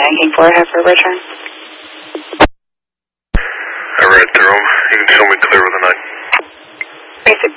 banking for, have her return. I read through them. You can show me clear with a 9. Basic.